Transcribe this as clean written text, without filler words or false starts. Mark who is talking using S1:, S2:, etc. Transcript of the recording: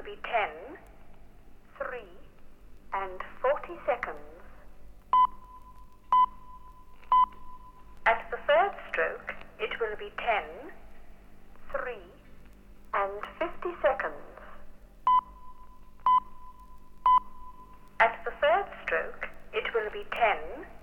S1: be 10, 3, and 40 seconds. At the third stroke, it will be 10, 3, and 50 seconds. At the third stroke, it will be 10,